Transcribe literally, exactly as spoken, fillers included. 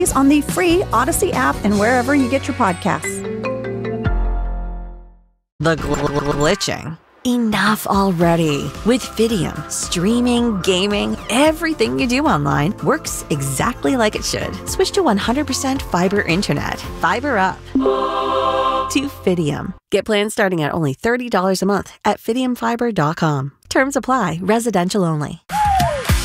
on the free Odyssey app and wherever you get your podcasts. The gl- glitching. Enough already. With Fidium, streaming, gaming, everything you do online works exactly like it should. Switch to one hundred percent fiber internet. Fiber up. To Fidium. Get plans starting at only thirty dollars a month at fidium fiber dot com. Terms apply. Residential only.